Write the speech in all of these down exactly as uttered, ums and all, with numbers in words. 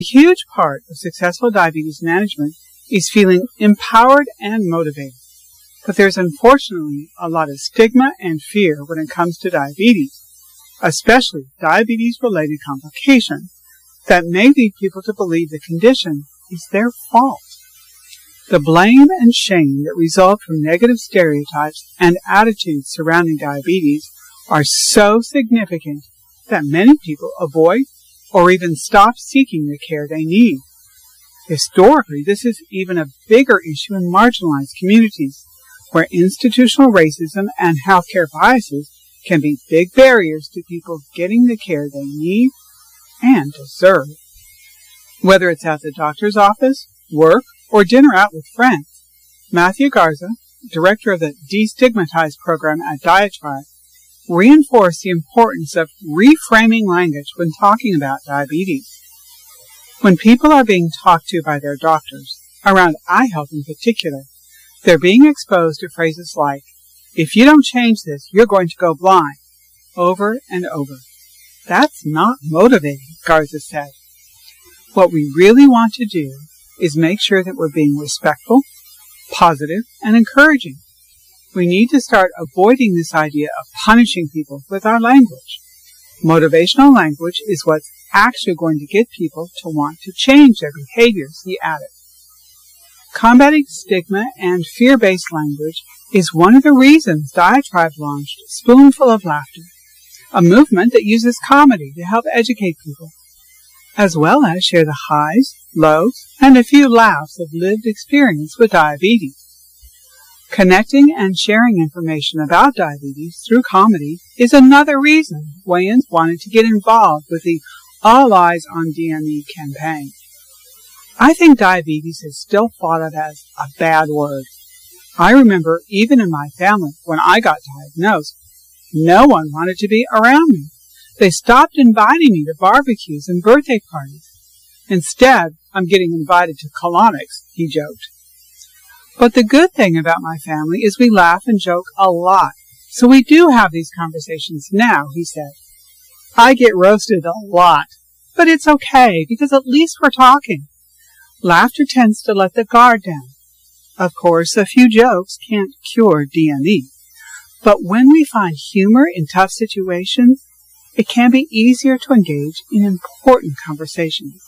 A huge part of successful diabetes management is feeling empowered and motivated. But there's unfortunately a lot of stigma and fear when it comes to diabetes, especially diabetes-related complications that may lead people to believe the condition is their fault. The blame and shame that result from negative stereotypes and attitudes surrounding diabetes are so significant that many people avoid or even stop seeking the care they need. Historically, this is even a bigger issue in marginalized communities, where institutional racism and healthcare biases can be big barriers to people getting the care they need and deserve. Whether it's at the doctor's office, work, or dinner out with friends, Matthew Garza, director of the Destigmatize program at Diatribe, reinforced the importance of reframing language when talking about diabetes. When people are being talked to by their doctors, around eye health in particular, they're being exposed to phrases like, "If you don't change this, you're going to go blind," over and over. That's not motivating, Garza said. What we really want to do is make sure that we're being respectful, positive, and encouraging. We need to start avoiding this idea of punishing people with our language. Motivational language is what's actually going to get people to want to change their behaviors, he added. Combating stigma and fear-based language is one of the reasons Diatribe launched Spoonful of Laughter, a movement that uses comedy to help educate people, as well as share the highs, lows, and a few laughs of lived experience with diabetes. Connecting and sharing information about diabetes through comedy is another reason Wayans wanted to get involved with the All Eyes on D M E campaign. I think diabetes is still thought of as a bad word. I remember even in my family, when I got diagnosed, no one wanted to be around me. They stopped inviting me to barbecues and birthday parties. Instead, I'm getting invited to colonics, he joked. But the good thing about my family is we laugh and joke a lot. So we do have these conversations now, he said. I get roasted a lot, but it's okay because at least we're talking. Laughter tends to let the guard down. Of course, a few jokes can't cure D M E. But when we find humor in tough situations, it can be easier to engage in important conversations.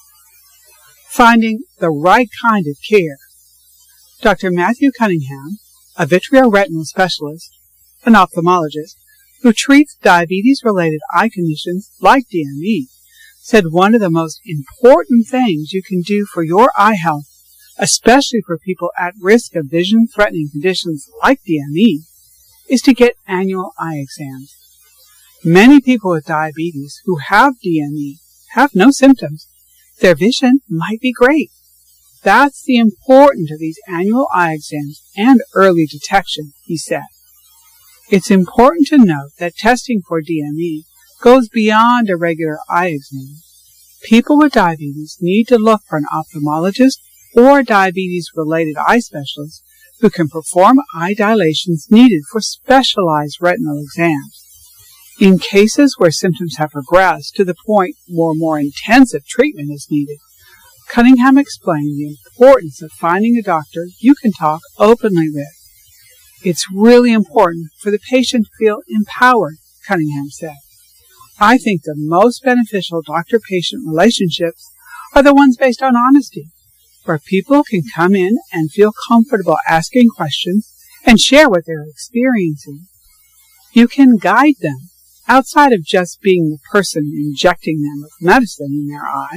Finding the right kind of care. Doctor Matthew Cunningham, a vitreoretinal specialist, an ophthalmologist, who treats diabetes-related eye conditions like D M E, said one of the most important things you can do for your eye health, especially for people at risk of vision-threatening conditions like D M E, is to get annual eye exams. Many people with diabetes who have D M E have no symptoms. Their vision might be great. That's the importance of these annual eye exams and early detection, he said. It's important to note that testing for D M E goes beyond a regular eye exam. People with diabetes need to look for an ophthalmologist or diabetes-related eye specialist who can perform eye dilations needed for specialized retinal exams. In cases where symptoms have progressed to the point where more intensive treatment is needed, Cunningham explained the importance of finding a doctor you can talk openly with. It's really important for the patient to feel empowered, Cunningham said. I think the most beneficial doctor-patient relationships are the ones based on honesty, where people can come in and feel comfortable asking questions and share what they're experiencing. You can guide them outside of just being the person injecting them with medicine in their eye.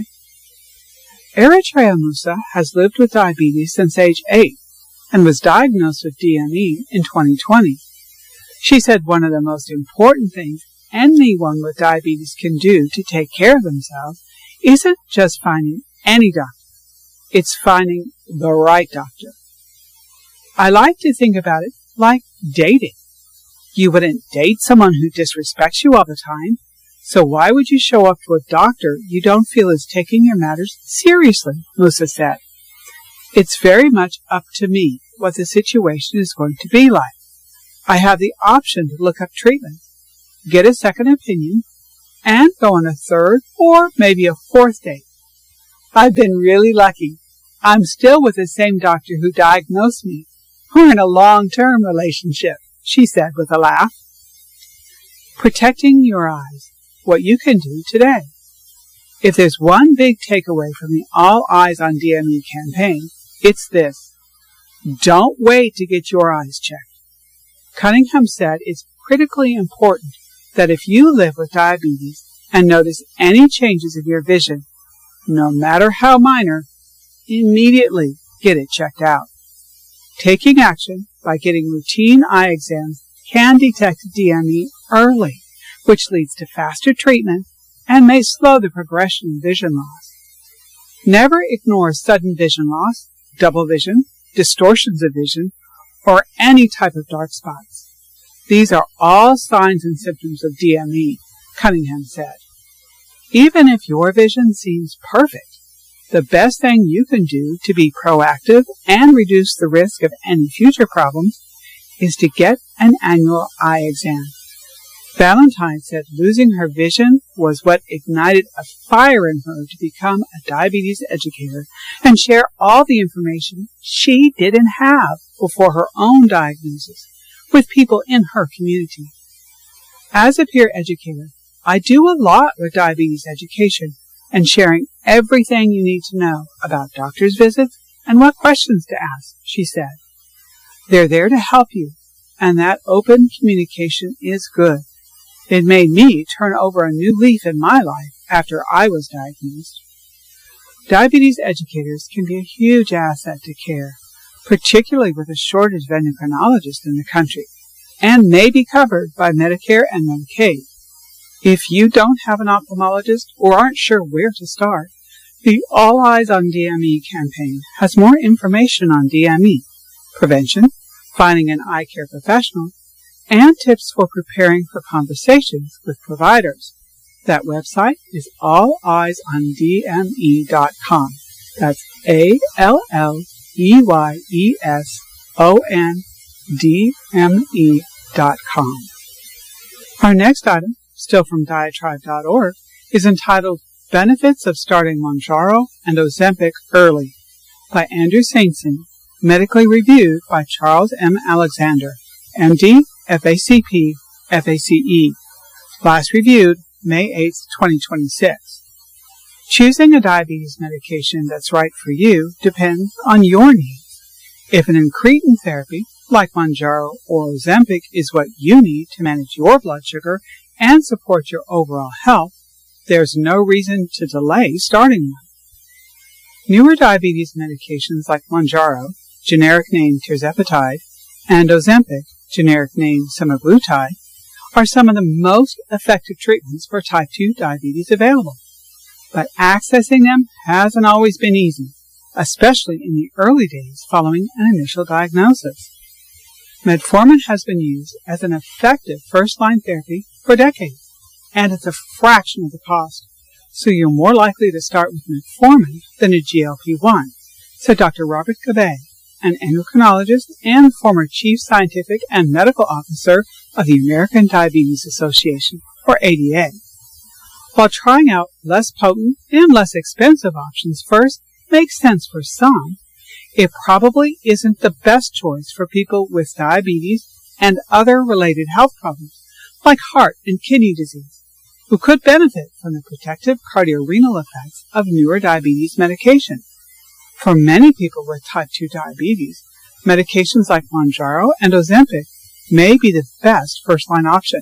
Eritrea Musa has lived with diabetes since age eight and was diagnosed with D M E in twenty twenty. She said one of the most important things anyone with diabetes can do to take care of themselves isn't just finding any doctor. It's finding the right doctor. I like to think about it like dating. You wouldn't date someone who disrespects you all the time. So why would you show up to a doctor you don't feel is taking your matters seriously, Musa said. It's very much up to me what the situation is going to be like. I have the option to look up treatment, get a second opinion, and go on a third or maybe a fourth date. I've been really lucky. I'm still with the same doctor who diagnosed me. We're in a long-term relationship, she said with a laugh. Protecting your eyes. What you can do today. If there's one big takeaway from the All Eyes on D M E campaign, it's this. Don't wait to get your eyes checked. Cunningham said it's critically important that if you live with diabetes and notice any changes in your vision, no matter how minor, immediately get it checked out. Taking action by getting routine eye exams can detect D M E early, which leads to faster treatment and may slow the progression of vision loss. Never ignore sudden vision loss, double vision, distortions of vision, or any type of dark spots. These are all signs and symptoms of D M E, Cunningham said. Even if your vision seems perfect, the best thing you can do to be proactive and reduce the risk of any future problems is to get an annual eye exam. Valentine said losing her vision was what ignited a fire in her to become a diabetes educator and share all the information she didn't have before her own diagnosis with people in her community. As a peer educator, I do a lot with diabetes education and sharing everything you need to know about doctor's visits and what questions to ask, she said. They're there to help you, and that open communication is good. It made me turn over a new leaf in my life after I was diagnosed. Diabetes educators can be a huge asset to care, particularly with a shortage of endocrinologists in the country, and may be covered by Medicare and Medicaid. If you don't have an ophthalmologist or aren't sure where to start, the All Eyes on D M E campaign has more information on D M E, prevention, finding an eye care professional, and tips for preparing for conversations with providers. That website is all eyes on D M E dot com. That's A L L E Y E S O N D M E dot com. Our next item, still from diatribe dot org, is entitled Benefits of Starting Mounjaro and Ozempic Early by Andrew Saintson, medically reviewed by Charles M. Alexander, M D, F A C P, F A C E. Last reviewed May eighth, twenty twenty-six. Choosing a diabetes medication that's right for you depends on your needs. If an incretin therapy, like Mounjaro or Ozempic, is what you need to manage your blood sugar and support your overall health, there's no reason to delay starting one. Newer diabetes medications like Mounjaro, generic name tirzepatide, and Ozempic, generic name semaglutide, are some of the most effective treatments for type two diabetes available. But accessing them hasn't always been easy, especially in the early days following an initial diagnosis. Metformin has been used as an effective first-line therapy for decades, and it's a fraction of the cost, so you're more likely to start with metformin than a G L P one, said Doctor Robert Gabbay, an endocrinologist and former Chief Scientific and Medical Officer of the American Diabetes Association, or A D A. While trying out less potent and less expensive options first makes sense for some, it probably isn't the best choice for people with diabetes and other related health problems, like heart and kidney disease, who could benefit from the protective cardiorenal effects of newer diabetes medication. For many people with type two diabetes, medications like Mounjaro and Ozempic may be the best first-line option.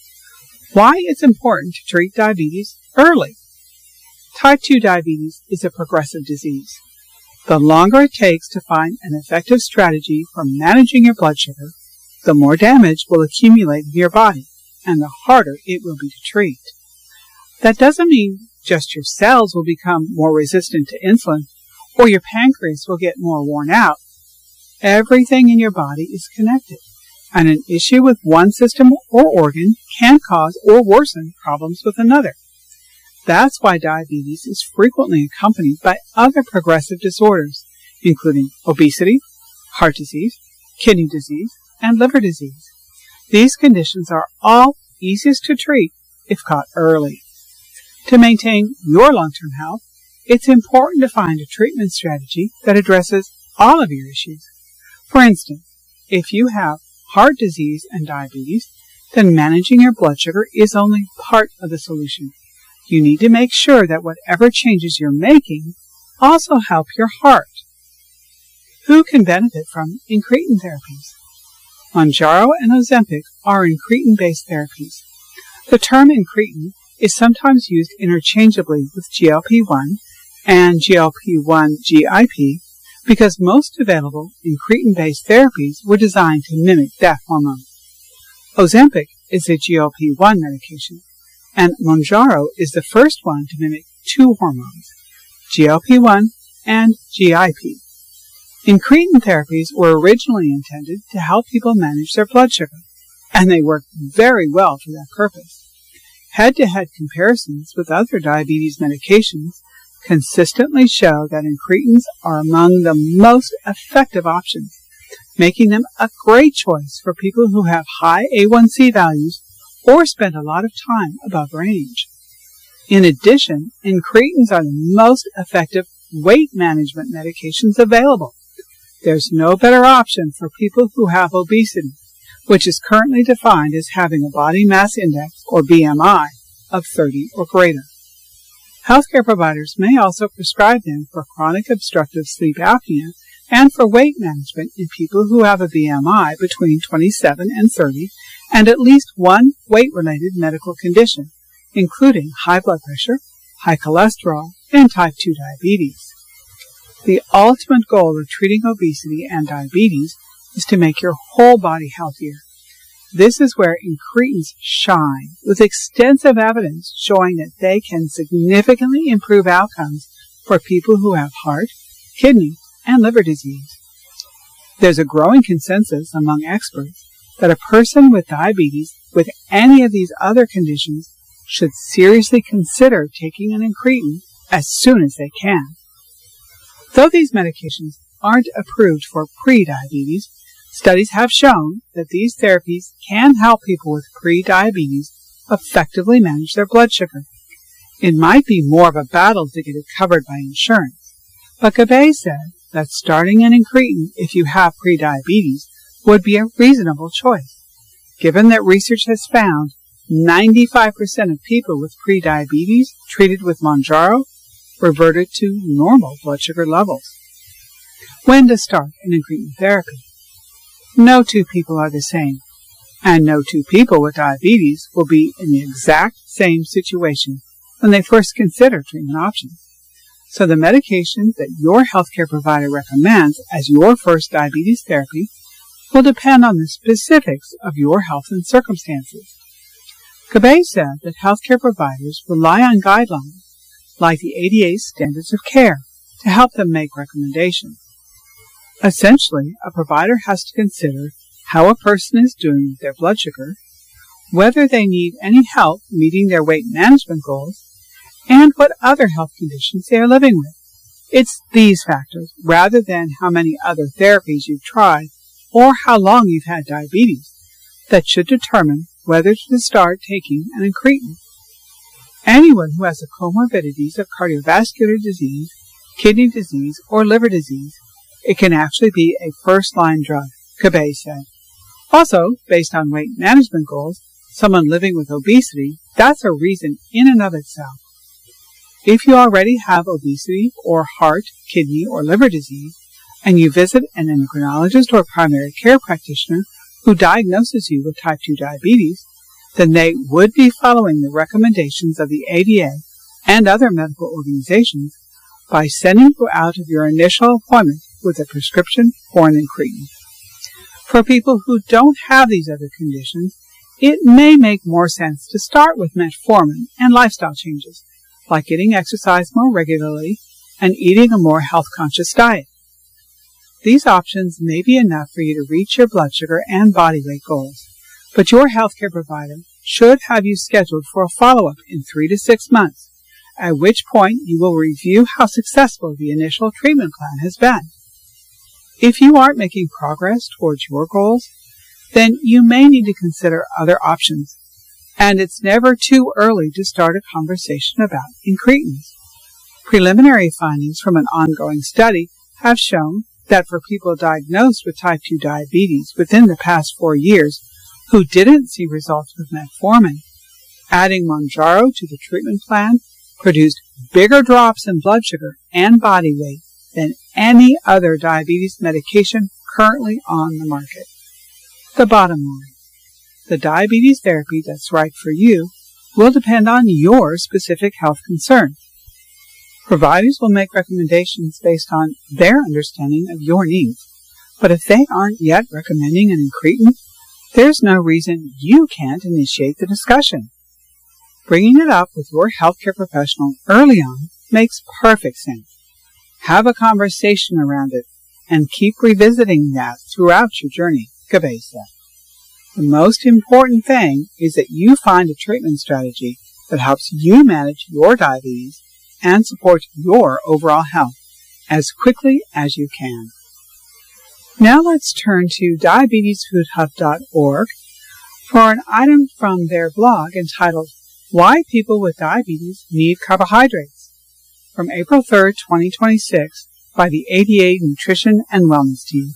Why it's important to treat diabetes early. Type two diabetes is a progressive disease. The longer it takes to find an effective strategy for managing your blood sugar, the more damage will accumulate in your body, and the harder it will be to treat. That doesn't mean just your cells will become more resistant to insulin, or your pancreas will get more worn out. Everything in your body is connected, and an issue with one system or organ can cause or worsen problems with another. That's why diabetes is frequently accompanied by other progressive disorders, including obesity, heart disease, kidney disease, and liver disease. These conditions are all easiest to treat if caught early. To maintain your long-term health, it's important to find a treatment strategy that addresses all of your issues. For instance, if you have heart disease and diabetes, then managing your blood sugar is only part of the solution. You need to make sure that whatever changes you're making also help your heart. Who can benefit from incretin therapies? Mounjaro and Ozempic are incretin-based therapies. The term incretin is sometimes used interchangeably with G L P one and G L P one G I P because most available incretin-based therapies were designed to mimic that hormone. Ozempic is a G L P one medication, and Mounjaro is the first one to mimic two hormones, G L P one and G I P. Incretin therapies were originally intended to help people manage their blood sugar, and they work very well for that purpose. Head-to-head comparisons with other diabetes medications consistently show that incretins are among the most effective options, making them a great choice for people who have high A one C values or spend a lot of time above range. In addition, incretins are the most effective weight management medications available. There's no better option for people who have obesity, which is currently defined as having a body mass index, or B M I, of thirty or greater. Healthcare providers may also prescribe them for chronic obstructive sleep apnea and for weight management in people who have a B M I between twenty-seven and thirty and at least one weight-related medical condition, including high blood pressure, high cholesterol, and type two diabetes. The ultimate goal of treating obesity and diabetes is to make your whole body healthier. This is where incretins shine, with extensive evidence showing that they can significantly improve outcomes for people who have heart, kidney, and liver disease. There's a growing consensus among experts that a person with diabetes with any of these other conditions should seriously consider taking an incretin as soon as they can. Though these medications aren't approved for pre-diabetes, studies have shown that these therapies can help people with pre-diabetes effectively manage their blood sugar. It might be more of a battle to get it covered by insurance, but Gabe said that starting an incretin if you have pre-diabetes would be a reasonable choice, given that research has found ninety-five percent of people with pre-diabetes treated with Mounjaro reverted to normal blood sugar levels. When to start an incretin therapy? No two people are the same, and no two people with diabetes will be in the exact same situation when they first consider treatment options. So the medication that your healthcare provider recommends as your first diabetes therapy will depend on the specifics of your health and circumstances. Gabe said that healthcare providers rely on guidelines like the A D A Standards of Care to help them make recommendations. Essentially, a provider has to consider how a person is doing with their blood sugar, whether they need any help meeting their weight management goals, and what other health conditions they are living with. It's these factors, rather than how many other therapies you've tried or how long you've had diabetes, that should determine whether to start taking an incretin. Anyone who has the comorbidities of cardiovascular disease, kidney disease, or liver disease, it can actually be a first-line drug, Gabe said. Also, based on weight management goals, someone living with obesity, that's a reason in and of itself. If you already have obesity or heart, kidney, or liver disease, and you visit an endocrinologist or primary care practitioner who diagnoses you with type two diabetes, then they would be following the recommendations of the A D A and other medical organizations by sending you out of your initial appointment with a prescription for an incretin. For people who don't have these other conditions, it may make more sense to start with metformin and lifestyle changes, like getting exercise more regularly and eating a more health-conscious diet. These options may be enough for you to reach your blood sugar and body weight goals, but your healthcare provider should have you scheduled for a follow-up in three to six months, at which point you will review how successful the initial treatment plan has been. If you aren't making progress towards your goals, then you may need to consider other options, and it's never too early to start a conversation about incretins. Preliminary findings from an ongoing study have shown that for people diagnosed with type two diabetes within the past four years who didn't see results with metformin, adding Mounjaro to the treatment plan produced bigger drops in blood sugar and body weight than any other diabetes medication currently on the market. The bottom line: the diabetes therapy that's right for you will depend on your specific health concern. Providers will make recommendations based on their understanding of your needs, but if they aren't yet recommending an incretin, there's no reason you can't initiate the discussion. Bringing it up with your healthcare professional early on makes perfect sense. Have a conversation around it and keep revisiting that throughout your journey, Gabe said. The most important thing is that you find a treatment strategy that helps you manage your diabetes and support your overall health as quickly as you can. Now let's turn to diabetes food hub dot org for an item from their blog entitled Why People with Diabetes Need Carbohydrates, from April third, twenty twenty-six, by the A D A Nutrition and Wellness Team.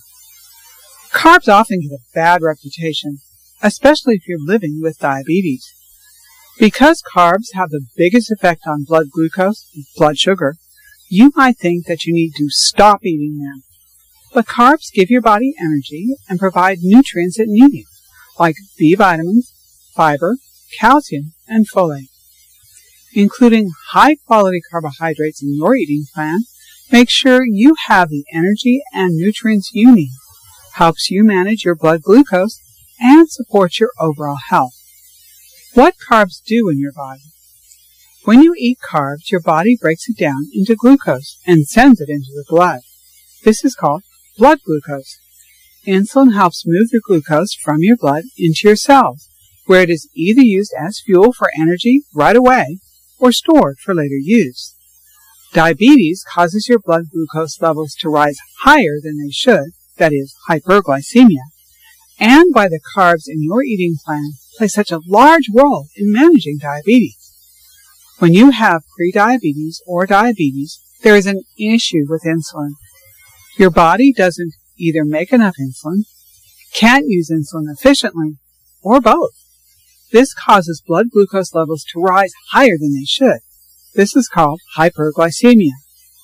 Carbs often get a bad reputation, especially if you're living with diabetes. Because carbs have the biggest effect on blood glucose, blood sugar, you might think that you need to stop eating them. But carbs give your body energy and provide nutrients it needs, like B vitamins, fiber, calcium, and folate. Including high-quality carbohydrates in your eating plan, make sure you have the energy and nutrients you need, helps you manage your blood glucose, and supports your overall health. What carbs do in your body? When you eat carbs, your body breaks it down into glucose and sends it into the blood. This is called blood glucose. Insulin helps move the glucose from your blood into your cells, where it is either used as fuel for energy right away or stored for later use. Diabetes causes your blood glucose levels to rise higher than they should, that is, hyperglycemia, and why the carbs in your eating plan play such a large role in managing diabetes. When you have prediabetes or diabetes, there is an issue with insulin. Your body doesn't either make enough insulin, can't use insulin efficiently, or both. This causes blood glucose levels to rise higher than they should. This is called hyperglycemia.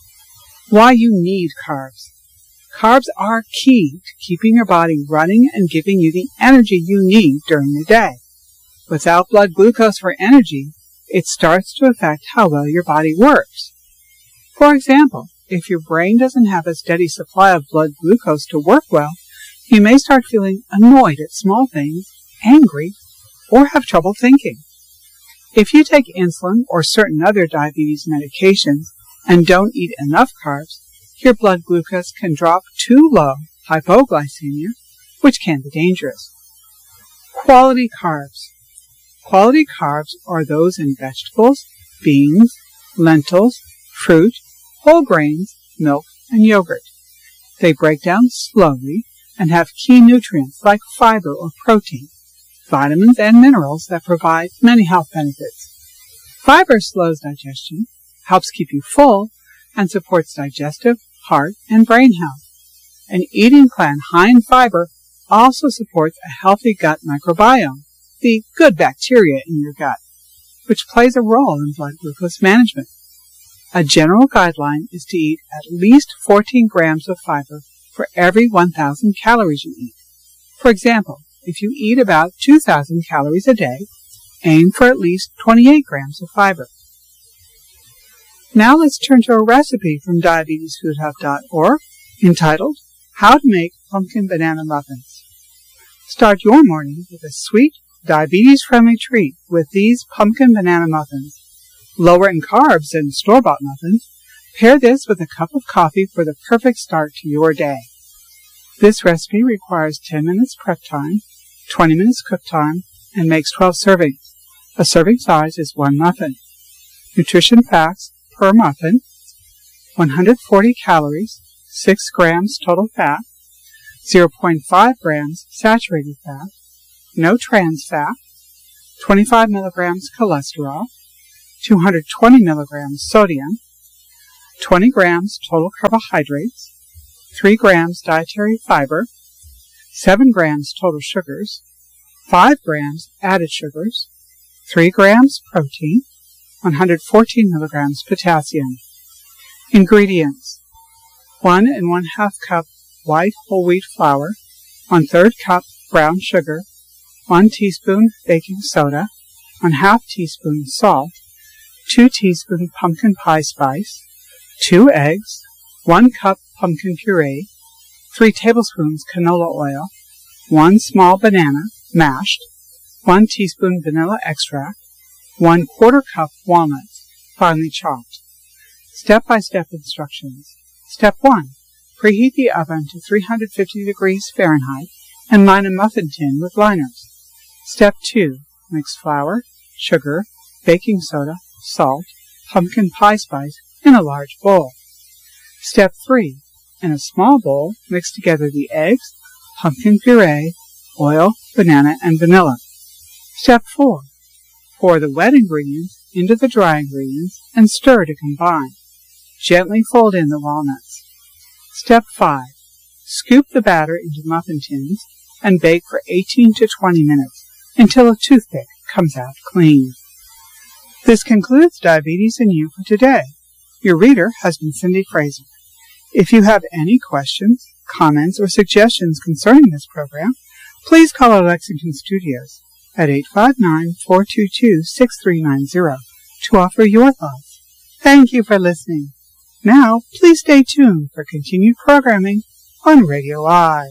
Why you need carbs. Carbs are key to keeping your body running and giving you the energy you need during the day. Without blood glucose for energy, it starts to affect how well your body works. For example, if your brain doesn't have a steady supply of blood glucose to work well, you may start feeling annoyed at small things, angry, or have trouble thinking. If you take insulin or certain other diabetes medications and don't eat enough carbs, your blood glucose can drop too low, hypoglycemia, which can be dangerous. Quality carbs. Quality carbs are those in vegetables, beans, lentils, fruit, whole grains, milk, and yogurt. They break down slowly and have key nutrients like fiber or protein, vitamins and minerals that provide many health benefits. Fiber slows digestion, helps keep you full, and supports digestive, heart, and brain health. An eating plan high in fiber also supports a healthy gut microbiome, the good bacteria in your gut, which plays a role in blood glucose management. A general guideline is to eat at least fourteen grams of fiber for every one thousand calories you eat. For example, if you eat about two thousand calories a day, aim for at least twenty-eight grams of fiber. Now let's turn to a recipe from diabetes food hub dot org entitled How to Make Pumpkin Banana Muffins. Start your morning with a sweet, diabetes-friendly treat with these pumpkin banana muffins. Lower in carbs than store-bought muffins, pair this with a cup of coffee for the perfect start to your day. This recipe requires ten minutes prep time, twenty minutes cook time, and makes twelve servings. A serving size is one muffin. Nutrition facts per muffin: one hundred forty calories, six grams total fat, zero point five grams saturated fat, no trans fat, twenty-five milligrams cholesterol, two hundred twenty milligrams sodium, twenty grams total carbohydrates, three grams dietary fiber, seven grams total sugars, five grams added sugars, three grams protein, one hundred fourteen milligrams potassium. Ingredients: one and one half cup white whole wheat flour, one third cup brown sugar, one teaspoon baking soda, one half teaspoon salt, two teaspoon pumpkin pie spice, two eggs, one cup pumpkin puree, three tablespoons canola oil, one small banana, mashed, one teaspoon vanilla extract, one quarter cup walnuts, finely chopped. Step-by-step instructions. Step one. Preheat the oven to three hundred fifty degrees Fahrenheit and line a muffin tin with liners. Step two. Mix flour, sugar, baking soda, salt, pumpkin pie spice in a large bowl. Step three. In a small bowl, mix together the eggs, pumpkin puree, oil, banana, and vanilla. Step four. Pour the wet ingredients into the dry ingredients and stir to combine. Gently fold in the walnuts. Step five. Scoop the batter into muffin tins and bake for eighteen to twenty minutes until a toothpick comes out clean. This concludes Diabetes and You for today. Your reader has been Cindy Fraser. If you have any questions, comments, or suggestions concerning this program, please call our Lexington studios at eight five nine, four two two, six three nine zero to offer your thoughts. Thank you for listening. Now, please stay tuned for continued programming on Radio I.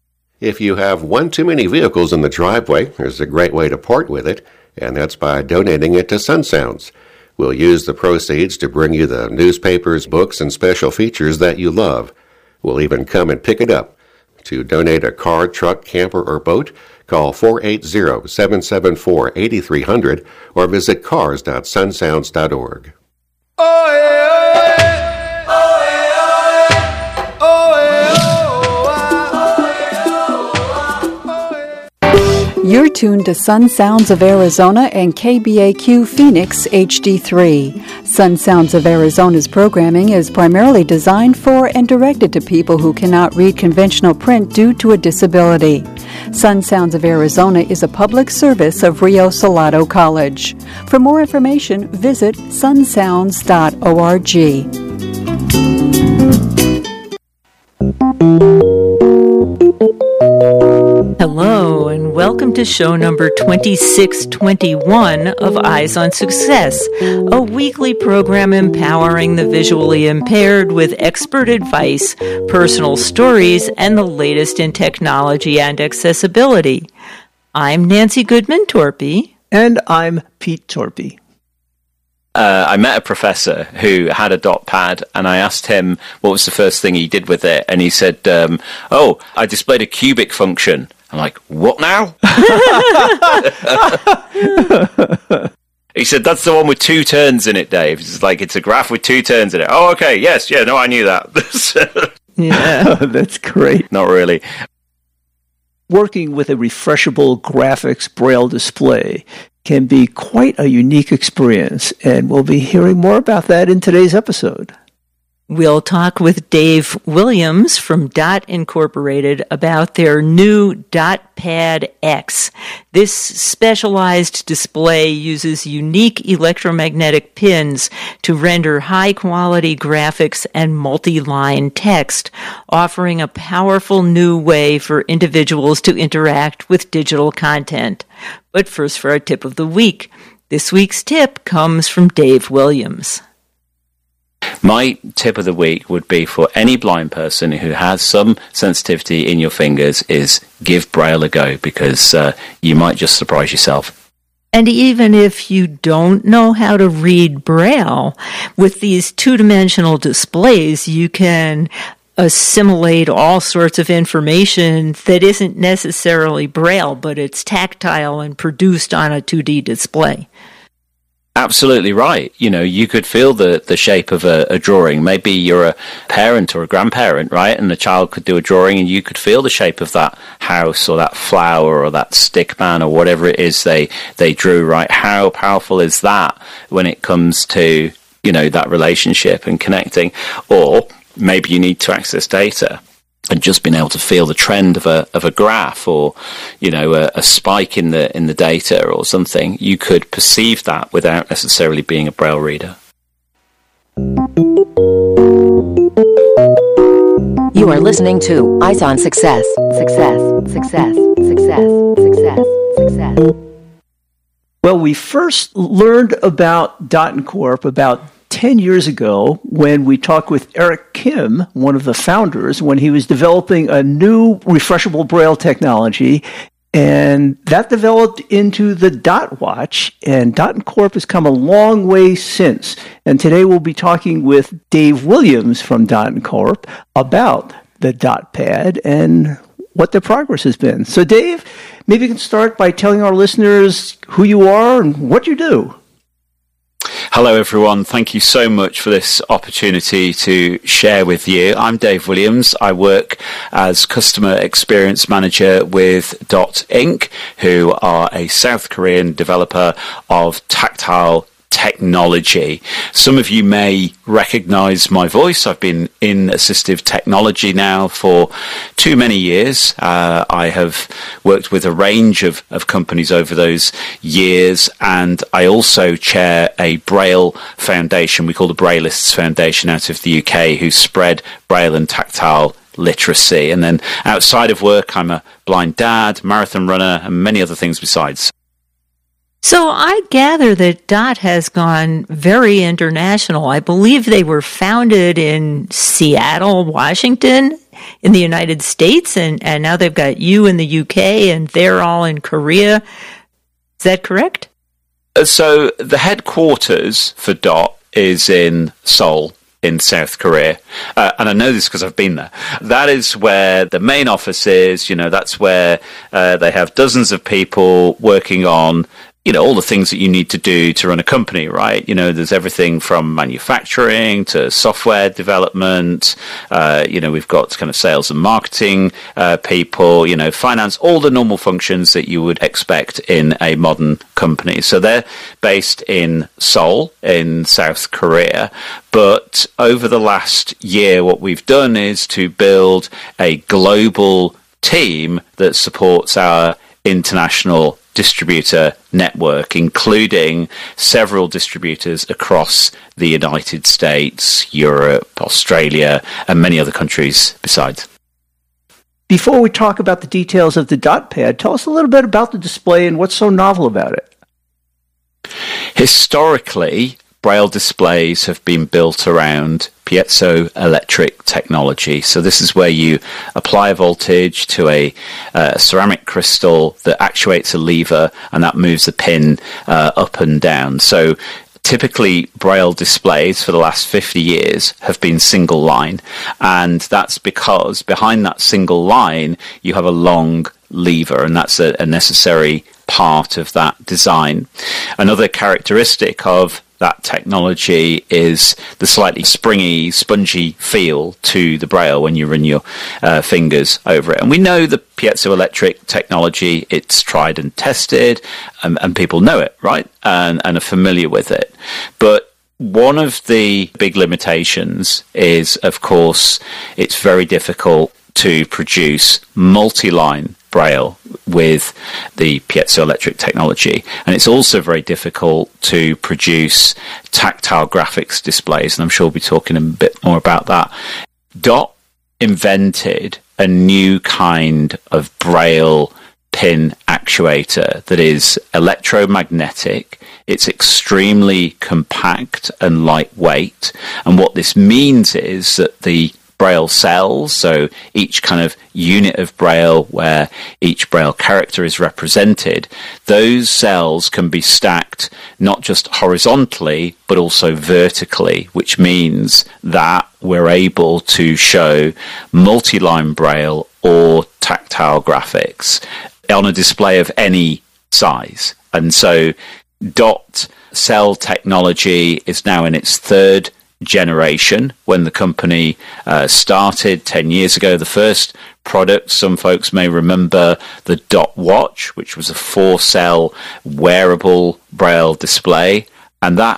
If you have one too many vehicles in the driveway, there's a great way to part with it, and that's by donating it to Sun Sounds. We'll use the proceeds to bring you the newspapers, books, and special features that you love. We'll even come and pick it up. To donate a car, truck, camper, or boat, call four eight zero, seven seven four, eight three zero zero or visit cars dot sun sounds dot org. Oh, yeah, yeah. You're tuned to Sun Sounds of Arizona and K B A Q Phoenix H D three. Sun Sounds of Arizona's programming is primarily designed for and directed to people who cannot read conventional print due to a disability. Sun Sounds of Arizona is a public service of Rio Salado College. For more information, visit sun sounds dot org. Hello, and welcome to show number twenty-six twenty-one of Eyes on Success, a weekly program empowering the visually impaired with expert advice, personal stories, and the latest in technology and accessibility. I'm Nancy Goodman Torpy. And I'm Pete Torpy. Uh, I met a professor who had a dot pad, and I asked him what was the first thing he did with it, and he said, um, oh, I displayed a cubic function. I'm like, what now? He said, that's the one with two turns in it, Dave. It's like, it's a graph with two turns in it. Oh, okay, yes, yeah, no, I knew that. Yeah, that's great. Not really. Working with a refreshable graphics braille display can be quite a unique experience, and we'll be hearing more about that in today's episode. We'll talk with Dave Williams from Dot Incorporated about their new DotPad X. This specialized display uses unique electromagnetic pins to render high-quality graphics and multi-line text, offering a powerful new way for individuals to interact with digital content. But first for our tip of the week. This week's tip comes from Dave Williams. My tip of the week would be for any blind person who has some sensitivity in your fingers is give Braille a go, because uh, you might just surprise yourself. And even if you don't know how to read Braille, with these two-dimensional displays, you can assimilate all sorts of information that isn't necessarily Braille, but it's tactile and produced on a two D display. Absolutely right. You know, you could feel the, the shape of a, a drawing. Maybe you're a parent or a grandparent, right? And the child could do a drawing and you could feel the shape of that house or that flower or that stick man or whatever it is they, they drew, right? How powerful is that when it comes to you know, that relationship and connecting, or maybe you need to access data and just being able to feel the trend of a of a graph, or you know, a, a spike in the in the data or something. You could perceive that without necessarily being a Braille reader. You are listening to Eyes on Success. Success, success, success, success, success. Well, we first learned about Dot and Corp about ten years ago when we talked with Eric Kim, one of the founders, when he was developing a new refreshable Braille technology. And that developed into the Dot Watch, and Dot and Corp has come a long way since. And today we'll be talking with Dave Williams from Dot and Corp about the Dot Pad and what their progress has been. So Dave, maybe you can start by telling our listeners who you are and what you do. Hello, everyone. Thank you so much for this opportunity to share with you. I'm Dave Williams. I work as Customer Experience Manager with Dot Incorporated, who are a South Korean developer of tactile technology. Some of you may recognize my voice. I've been in assistive technology now for too many years. Uh, I have worked with a range of, of companies over those years, and I also chair a Braille foundation we call the Braillists Foundation out of the U K, who spread Braille and tactile literacy. And then outside of work, I'm a blind dad, marathon runner, and many other things besides. So I gather that Dot has gone very international. I believe they were founded in Seattle, Washington, in the United States, and, and now they've got you in the U K, and they're all in Korea. Is that correct? So the headquarters for Dot is in Seoul, in South Korea. Uh, and I know this because I've been there. That is where the main office is. You know, that's where uh, they have dozens of people working on, you know, all the things that you need to do to run a company, right? You know, there's everything from manufacturing to software development. Uh, you know, we've got kind of sales and marketing uh, people, you know, finance, all the normal functions that you would expect in a modern company. So they're based in Seoul, in South Korea. But over the last year, what we've done is to build a global team that supports our international distributor network, including several distributors across the United States, Europe, Australia, and many other countries besides. Before we talk about the details of the Dot Pad, tell us a little bit about the display and what's so novel about it. Historically, Braille displays have been built around piezoelectric technology. So this is where you apply a voltage to a uh, ceramic crystal that actuates a lever, and that moves the pin uh, up and down. So typically, Braille displays for the last fifty years have been single line, and that's because behind that single line you have a long lever, and that's a, a necessary part of that design. Another characteristic of that technology is the slightly springy, spongy feel to the Braille when you run your uh, fingers over it. And we know the piezoelectric technology, it's tried and tested, and, and people know it, right? And, and are familiar with it. But one of the big limitations is, of course, it's very difficult to produce multi-line Braille with the piezoelectric technology, and it's also very difficult to produce tactile graphics displays, and I'm sure we'll be talking a bit more about that. Dot invented a new kind of Braille pin actuator that is electromagnetic. It's extremely compact and lightweight, and what this means is that the Braille cells, so each kind of unit of Braille where each Braille character is represented, those cells can be stacked not just horizontally but also vertically, which means that we're able to show multi-line Braille or tactile graphics on a display of any size. And so Dot cell technology is now in its third generation. When the company uh, started ten years ago, the first product, some folks may remember the Dot Watch, which was a four-cell wearable Braille display, and that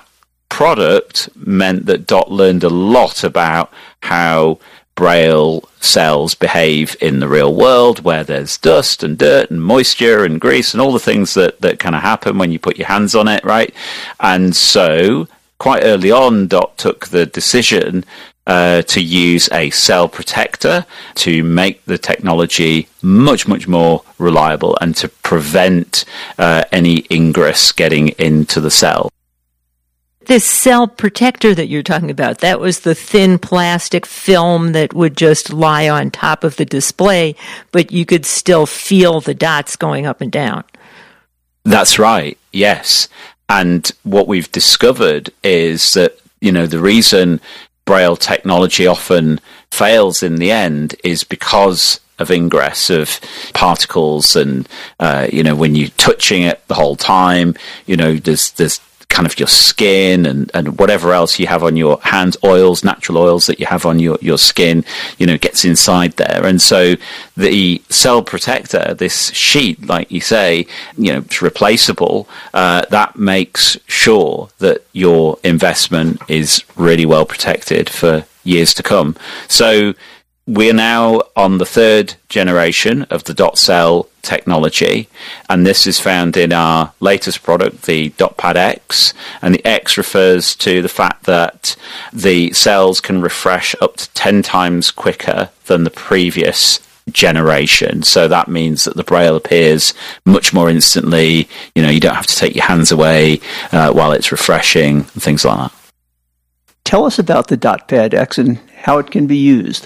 product meant that Dot learned a lot about how Braille cells behave in the real world, where there's dust and dirt and moisture and grease and all the things that, that kind of happen when you put your hands on it, right? And so quite early on, Dot took the decision uh, to use a cell protector to make the technology much, much more reliable and to prevent uh, any ingress getting into the cell. This cell protector that you're talking about, that was the thin plastic film that would just lie on top of the display, but you could still feel the dots going up and down. That's right, yes. And what we've discovered is that, you know, the reason Braille technology often fails in the end is because of ingress of particles and, uh, you know, when you're touching it the whole time, you know, there's there's kind of your skin and, and whatever else you have on your hands, oils, natural oils that you have on your, your skin, you know, gets inside there. And so the cell protector, this sheet, like you say, you know, it's replaceable. Uh, that makes sure that your investment is really well protected for years to come. So we're now on the third generation of the Dot Cell technology, and this is found in our latest product, the DotPad X. And the X refers to the fact that the cells can refresh up to ten times quicker than the previous generation. So that means that the Braille appears much more instantly. You know, you don't have to take your hands away uh, while it's refreshing and things like that. Tell us about the DotPad X and how it can be used.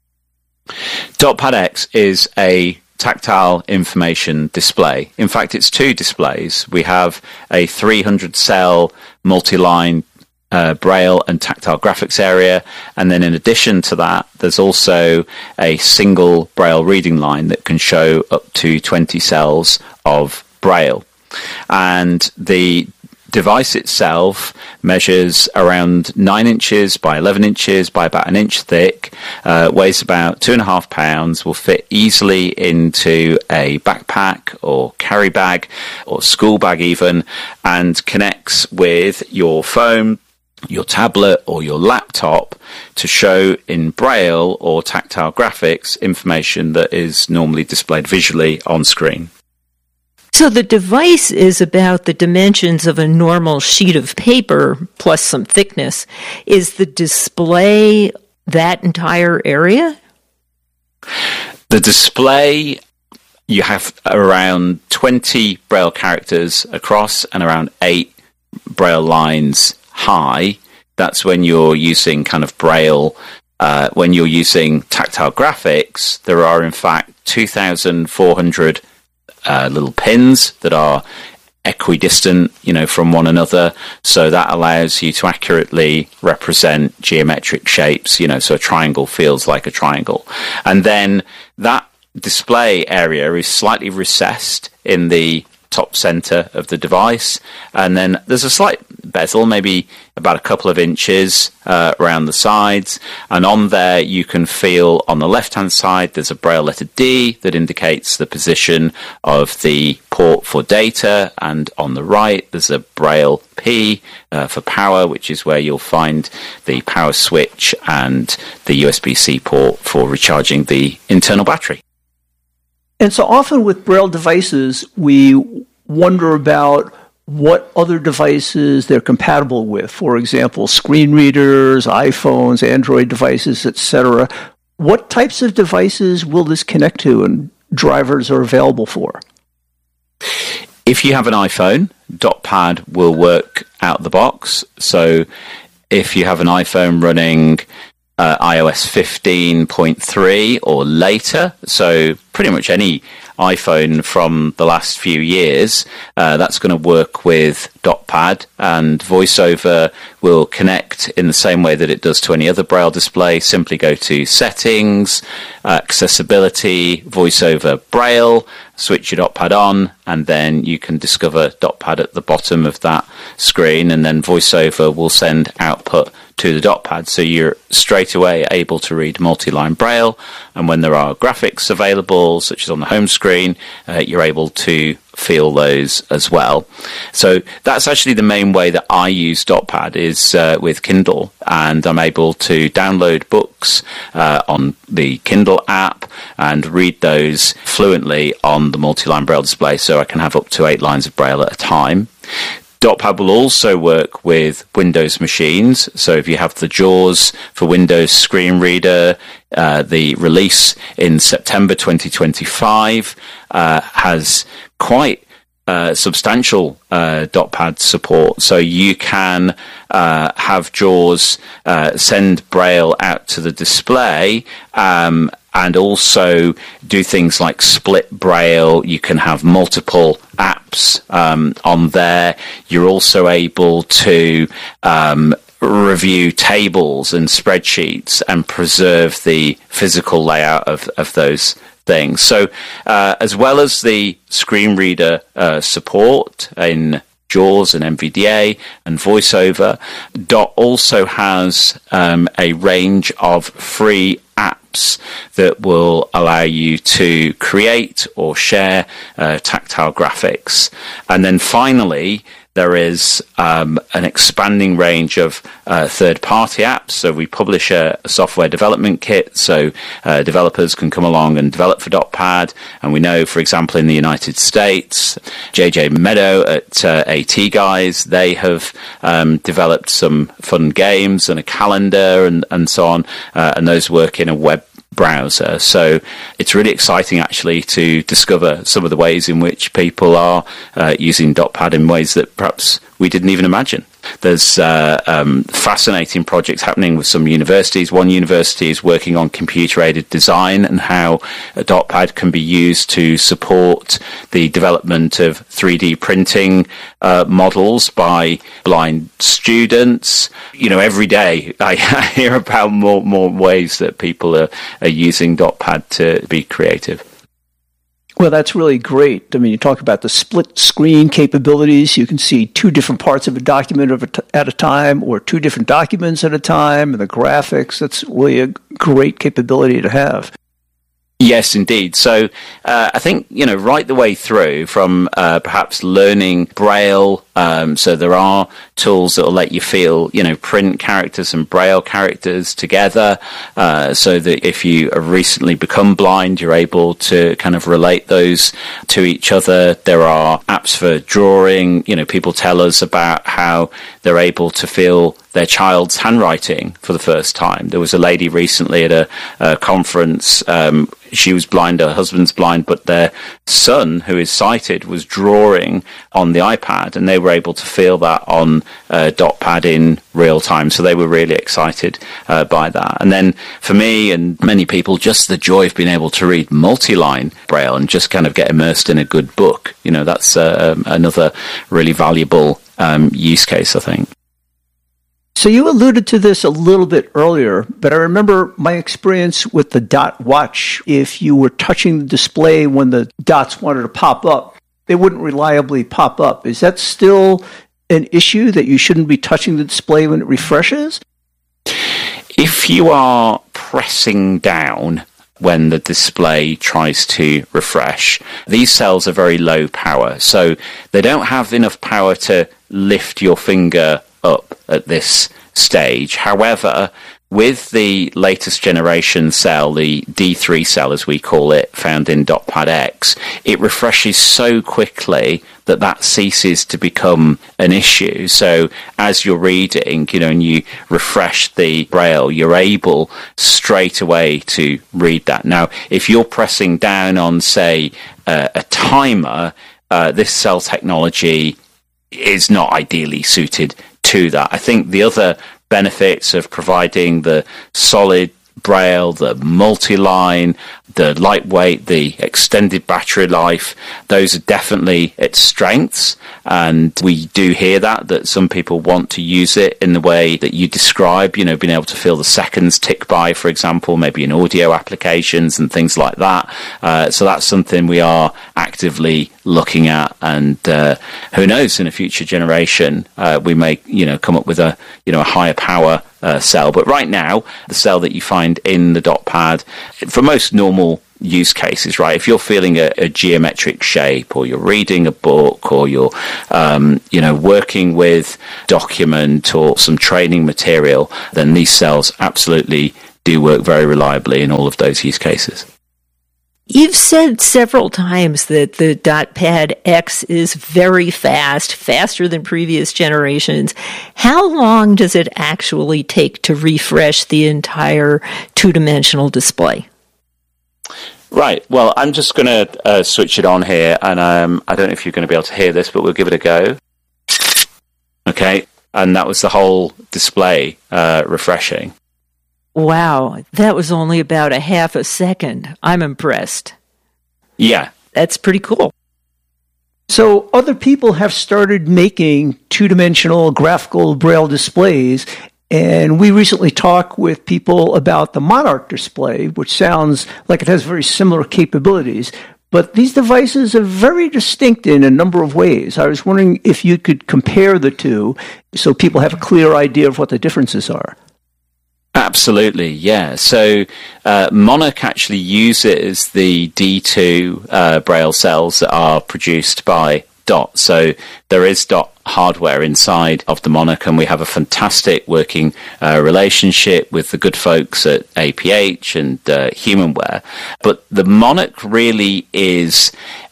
DotPad X is a tactile information display. In fact, it's two displays. We have a three hundred cell multi-line uh, Braille and tactile graphics area, and then in addition to that, there's also a single Braille reading line that can show up to twenty cells of Braille. And the device itself measures around nine inches by eleven inches by about an inch thick, uh, weighs about two and a half pounds, will fit easily into a backpack or carry bag or school bag even, and connects with your phone, your tablet or your laptop to show in Braille or tactile graphics information that is normally displayed visually on screen. So the device is about the dimensions of a normal sheet of paper plus some thickness. Is the display that entire area? The display, you have around twenty Braille characters across and around eight Braille lines high. That's when you're using kind of Braille. Uh, when you're using tactile graphics, there are in fact two thousand four hundred Uh, little pins that are equidistant, you know, from one another. So that allows you to accurately represent geometric shapes, you know, so a triangle feels like a triangle. And then that display area is slightly recessed in the top center of the device. And then there's a slight bezel, maybe about a couple of inches uh, around the sides. And on there, you can feel on the left-hand side, there's a Braille letter D that indicates the position of the port for data. And on the right, there's a Braille P uh, for power, which is where you'll find the power switch and the U S B C port for recharging the internal battery. And so often with Braille devices, we wonder about what other devices they're compatible with. For example, screen readers, iPhones, Android devices, et cetera. What types of devices will this connect to and drivers are available for? If you have an iPhone, DotPad will work out the box. So if you have an iPhone running Uh, i O S fifteen point three or later, so pretty much any iPhone from the last few years, uh, that's going to work with DotPad, and VoiceOver will connect in the same way that it does to any other Braille display. Simply go to Settings, uh, Accessibility, VoiceOver Braille, switch your DotPad on, and then you can discover DotPad at the bottom of that screen, and then VoiceOver will send output to the dot pad, so you're straight away able to read multi-line Braille, and when there are graphics available, such as on the home screen, uh, you're able to feel those as well. So that's actually the main way that I use DotPad is uh, with Kindle, and I'm able to download books uh, on the Kindle app and read those fluently on the multi-line Braille display, so I can have up to eight lines of Braille at a time. DotPad will also work with Windows machines. So if you have the JAWS for Windows Screen Reader, uh, the release in September twenty twenty-five uh, has quite uh, substantial uh, DotPad support. So you can uh, have JAWS uh, send Braille out to the display, um, and also do things like split Braille. You can have multiple apps um, on there. You're also able to um, review tables and spreadsheets and preserve the physical layout of, of those things. So uh, as well as the screen reader uh, support in JAWS and M V D A and VoiceOver, Dot also has um, a range of free apps that will allow you to create or share uh, tactile graphics. And then finally, there is um, an expanding range of uh, third-party apps. So we publish a, a software development kit, so uh, developers can come along and develop for DotPad. And we know, for example, in the United States, J J Meadow at uh, AT Guys, they have um, developed some fun games and a calendar and, and so on, uh, and those work in a web browser. So it's really exciting actually to discover some of the ways in which people are uh, using DotPad in ways that perhaps we didn't even imagine. There's uh, um, fascinating projects happening with some universities. One university is working on computer-aided design and how a DotPad can be used to support the development of three D printing uh, models by blind students. You know, every day I hear about more more ways that people are, are using DotPad to be creative. Well, that's really great. I mean, you talk about the split screen capabilities. You can see two different parts of a document at a time or two different documents at a time, and the graphics. That's really a great capability to have. Yes, indeed. So uh, I think, you know, right the way through from uh, perhaps learning Braille. Um, so there are tools that will let you feel, you know, print characters and Braille characters together. Uh, so that if you have recently become blind, you're able to kind of relate those to each other. There are apps for drawing. You know, people tell us about how they're able to feel their child's handwriting for the first time. There was a lady recently at a, a conference. Um, she was blind, her husband's blind, but their son, who is sighted, was drawing on the iPad, and they were able to feel that on uh, DotPad in real time. So they were really excited uh, by that. And then for me and many people, just the joy of being able to read multi-line Braille and just kind of get immersed in a good book. You know, that's uh, another really valuable um, use case, I think. So you alluded to this a little bit earlier, but I remember my experience with the Dot Watch. If you were touching the display when the dots wanted to pop up, they wouldn't reliably pop up. Is that still an issue, that you shouldn't be touching the display when it refreshes? If you are pressing down when the display tries to refresh, these cells are very low power, so they don't have enough power to lift your finger up at this stage. However, with the latest generation cell, the D three cell as we call it, found in DotPad X, it refreshes so quickly that that ceases to become an issue. So as you're reading, you know, and you refresh the Braille, you're able straight away to read that. Now, if you're pressing down on, say, uh, a timer, uh, this cell technology is not ideally suited to that. I think the other benefits of providing the solid Braille, the multi-line, the lightweight, the extended battery life, those are definitely its strengths. And we do hear that, that some people want to use it in the way that you describe, you know, being able to feel the seconds tick by, for example, maybe in audio applications and things like that. Uh, so that's something we are actively looking at. And uh, who knows, in a future generation, uh, we may, you know, come up with a, you know, a higher power uh, cell. But right now, the cell that you find in the dot pad, for most normal use cases, right? If you're feeling a, a geometric shape, or you're reading a book, or you're, um, you know, working with document or some training material, then these cells absolutely do work very reliably in all of those use cases. You've said several times that the DotPad X is very fast, faster than previous generations. How long does it actually take to refresh the entire two-dimensional display? Right. Well, I'm just going to uh, switch it on here, and um, I don't know if you're going to be able to hear this, but we'll give it a go. Okay. And that was the whole display uh, refreshing. Wow, that was only about a half a second. I'm impressed. Yeah. That's pretty cool. So other people have started making two-dimensional graphical Braille displays, and we recently talked with people about the Monarch display, which sounds like it has very similar capabilities. But these devices are very distinct in a number of ways. I was wondering if you could compare the two so people have a clear idea of what the differences are. Absolutely, yeah. So uh, Monarch actually uses the D two uh, Braille cells that are produced by Dot. So there is Dot hardware inside of the Monarch, and we have a fantastic working uh, relationship with the good folks at A P H and uh, Humanware. But the Monarch really is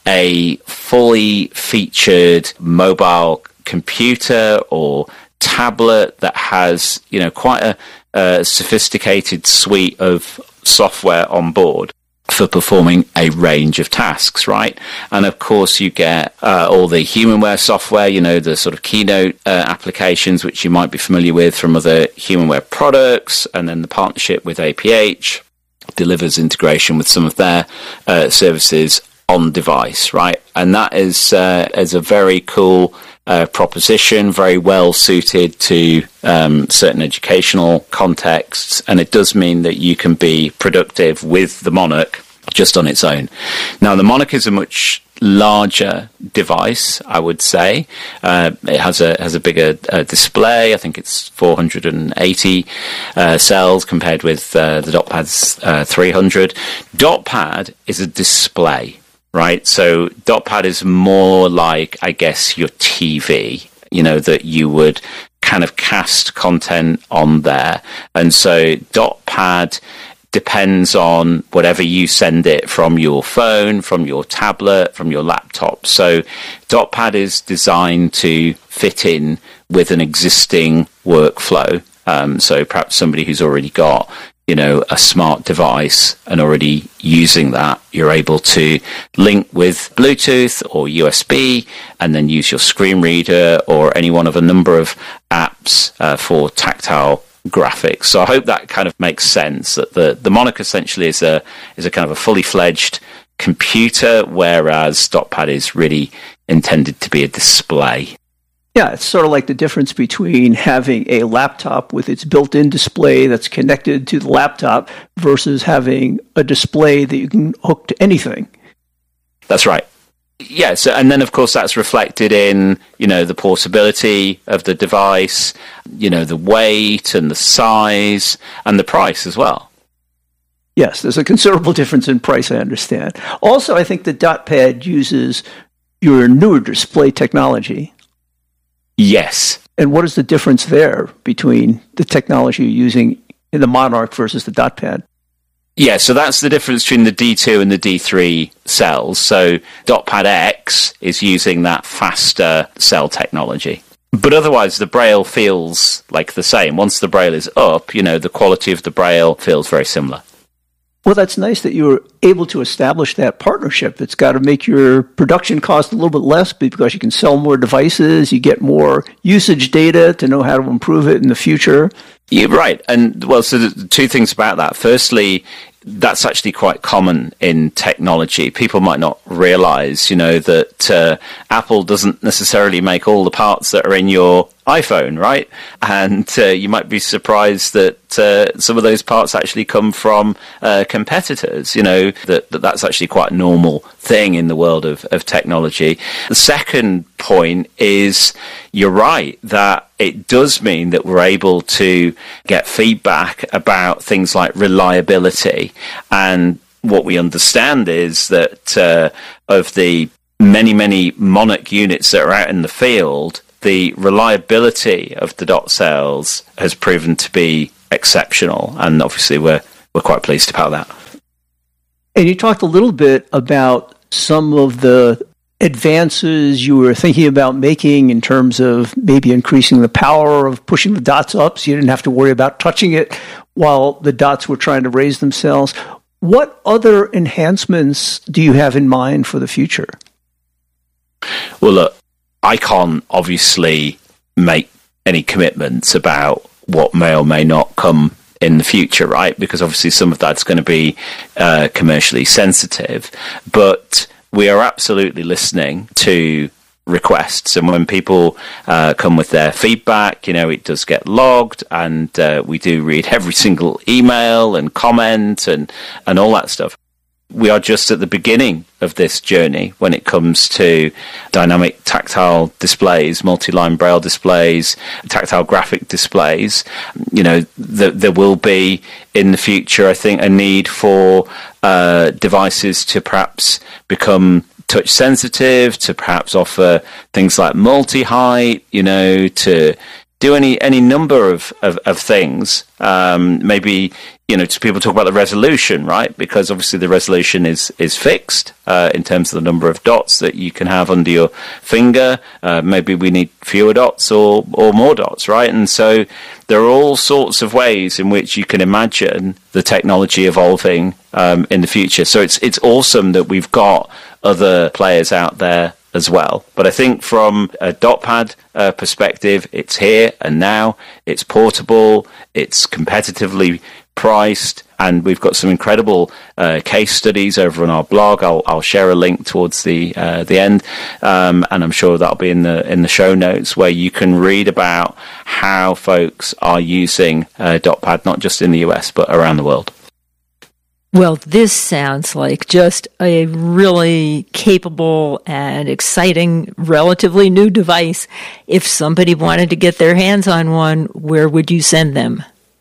a fully featured mobile computer or tablet that has, you know, quite a a sophisticated suite of software on board for performing a range of tasks, right? And of course you get uh, all the Humanware software, you know, the sort of Keynote uh, applications, which you might be familiar with from other Humanware products, and then the partnership with A P H delivers integration with some of their uh, services on device, right? And that is uh, is a very cool Uh, proposition, very well suited to um, certain educational contexts, and it does mean that you can be productive with the Monarch just on its own. Now, the Monarch is a much larger device, I would say. Uh, it has a has a bigger uh, display. I think it's four hundred eighty uh, cells compared with uh, the DotPad's uh, three hundred. DotPad is a display. Right, so DotPad is more like, I guess, your T V, you know, that you would kind of cast content on there. And so DotPad depends on whatever you send it from your phone, from your tablet, from your laptop. So DotPad is designed to fit in with an existing workflow. Um, so perhaps somebody who's already got, you know, a smart device and already using that, you're able to link with Bluetooth or U S B and then use your screen reader or any one of a number of apps uh, for tactile graphics. So I hope that kind of makes sense, that the, the Monarch essentially is a is a kind of a fully fledged computer, whereas DotPad is really intended to be a display. Yeah, it's sort of like the difference between having a laptop with its built-in display that's connected to the laptop versus having a display that you can hook to anything. That's right. Yeah, so, and then of course that's reflected in, you know, the portability of the device, you know, the weight and the size and the price as well. Yes, there's a considerable difference in price, I understand. Also, I think the DotPad uses your newer display technology. Yes. And what is the difference there between the technology you're using in the Monarch versus the DotPad? Yeah, so that's the difference between the D two and the D three cells. So DotPad X is using that faster cell technology. But otherwise, the Braille feels like the same. Once the Braille is up, you know, the quality of the Braille feels very similar. Well, that's nice that you were able to establish that partnership. It's got to make your production cost a little bit less because you can sell more devices, you get more usage data to know how to improve it in the future. You're right. And, well, so the two things about that. Firstly, that's actually quite common in technology. People might not realize, you know, that uh, Apple doesn't necessarily make all the parts that are in your iPhone, right? And uh, you might be surprised that uh, some of those parts actually come from uh, competitors, you know, that, that that's actually quite a normal thing in the world of, of technology. The second point is you're right that it does mean that we're able to get feedback about things like reliability. And what we understand is that uh, of the many, many Monarch units that are out in the field, the reliability of the dot cells has proven to be exceptional, and obviously we're we're quite pleased about that. And you talked a little bit about some of the advances you were thinking about making in terms of maybe increasing the power of pushing the dots up so you didn't have to worry about touching it while the dots were trying to raise themselves. What other enhancements do you have in mind for the future? Well, look, I can't obviously make any commitments about what may or may not come in the future, right? Because obviously some of that's going to be uh, commercially sensitive. But we are absolutely listening to requests. And when people uh, come with their feedback, you know, it does get logged, and uh, we do read every single email and comment and, and all that stuff. We are just at the beginning of this journey when it comes to dynamic tactile displays, multi-line braille displays, tactile graphic displays. You know, th- there will be in the future, I think, a need for uh, devices to perhaps become touch sensitive, to perhaps offer things like multi-height, you know, to do any any number of, of, of things. Um, maybe, you know, people talk about the resolution, right? Because obviously the resolution is is fixed uh, in terms of the number of dots that you can have under your finger. Uh, maybe we need fewer dots or, or more dots, right? And so there are all sorts of ways in which you can imagine the technology evolving um, in the future. So it's it's awesome that we've got other players out there as well. But I think from a DotPad uh, perspective, it's here and now, it's portable, it's competitively priced, and we've got some incredible uh, case studies over on our blog. I'll, I'll share a link towards the uh, the end, um, and I'm sure that'll be in the in the show notes, where you can read about how folks are using uh, DotPad, not just in the U S, but around the world. Well, this sounds like just a really capable and exciting, relatively new device. If somebody wanted to get their hands on one, where would you send them?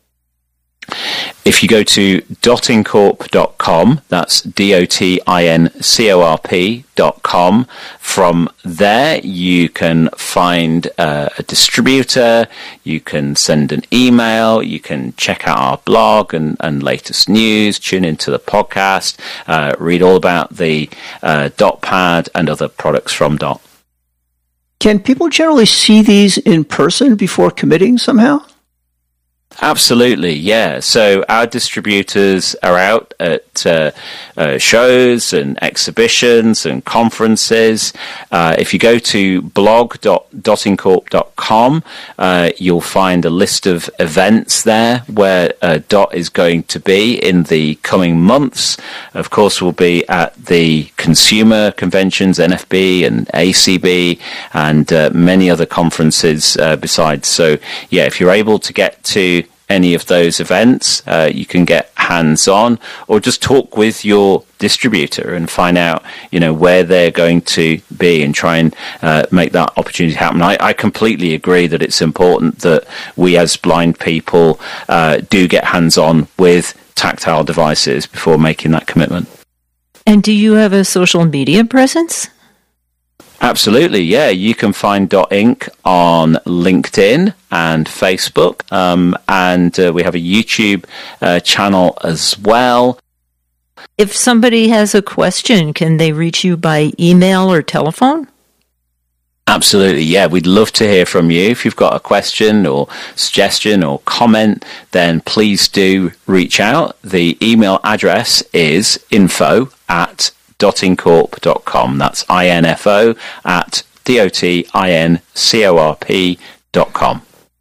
If you go to dotincorp dot com, that's D O T I N C O R P dot com, from there you can find uh, a distributor, you can send an email, you can check out our blog and, and latest news, tune into the podcast, uh, read all about the uh, DotPad and other products from Dot. Can people generally see these in person before committing somehow? Absolutely, yeah. So our distributors are out at uh, uh, shows and exhibitions and conferences. Uh, if you go to blog dot dotincorp dot com, uh, you'll find a list of events there where uh, Dot is going to be in the coming months. Of course, we'll be at the consumer conventions, N F B and A C B, and uh, many other conferences uh, besides. So, yeah, if you're able to get to any of those events, uh, you can get hands-on, or just talk with your distributor and find out, you know, where they're going to be and try and uh, make that opportunity happen. I, I completely agree that it's important that we as blind people uh, do get hands-on with tactile devices before making that commitment. And do you have a social media presence? Absolutely, yeah. You can find Dot Incorporated on LinkedIn and Facebook, um, and uh, we have a YouTube uh, channel as well. If somebody has a question, can they reach you by email or telephone? Absolutely, yeah. We'd love to hear from you. If you've got a question or suggestion or comment, then please do reach out. The email address is info at dotincorp dot com. That's I N F O at D O T I N C O R P dot com.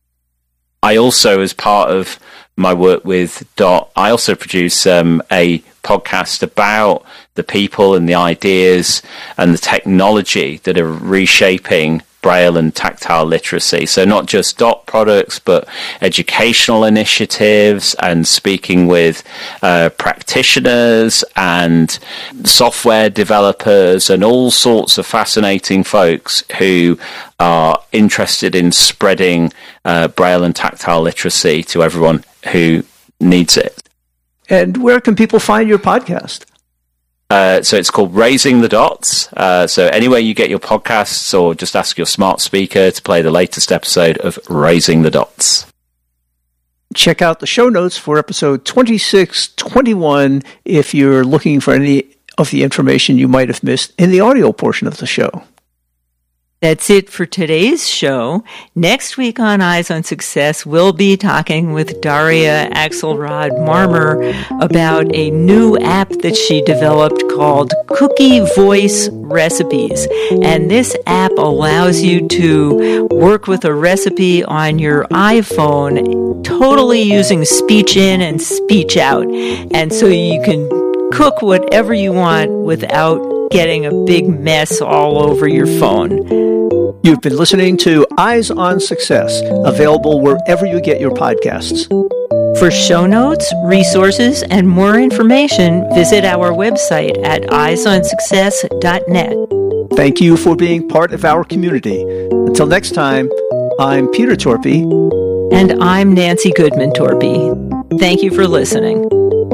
I also, as part of my work with Dot, I also produce um, a podcast about the people and the ideas and the technology that are reshaping Braille and tactile literacy. So not just dot products, but educational initiatives, and speaking with uh, practitioners and software developers and all sorts of fascinating folks who are interested in spreading uh, Braille and tactile literacy to everyone who needs it. And where can people find your podcast? Uh, so it's called Raising the Dots. Uh, so anywhere you get your podcasts, or just ask your smart speaker to play the latest episode of Raising the Dots. Check out the show notes for episode twenty-six twenty-one if you're looking for any of the information you might have missed in the audio portion of the show. That's it for today's show. Next week on Eyes on Success, we'll be talking with Daria Axelrod-Marmer about a new app that she developed called Cookie Voice Recipes. And this app allows you to work with a recipe on your iPhone, totally using speech in and speech out. And so you can cook whatever you want without getting a big mess all over your phone. You've been listening to Eyes on Success, available wherever you get your podcasts. For show notes, resources, and more information, visit our website at eyes on success dot net. Thank you for being part of our community. Until next time, I'm Peter Torpy. And I'm Nancy Goodman Torpy. Thank you for listening.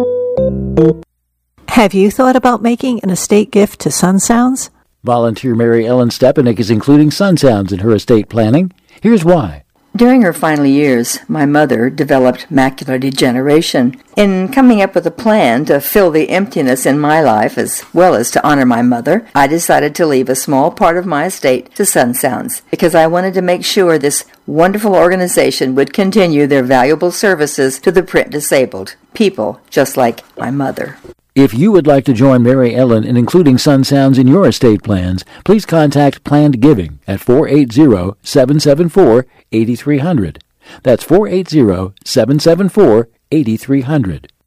Have you thought about making an estate gift to Sun Sounds? Volunteer Mary Ellen Stepanek is including Sun Sounds in her estate planning. Here's why. During her final years, my mother developed macular degeneration. In coming up with a plan to fill the emptiness in my life as well as to honor my mother, I decided to leave a small part of my estate to Sun Sounds because I wanted to make sure this wonderful organization would continue their valuable services to the print disabled, people just like my mother. If you would like to join Mary Ellen in including Sun Sounds in your estate plans, please contact Planned Giving at four eight zero, seven seven four, eight three zero zero. That's four eight zero, seven seven four, eight three zero zero.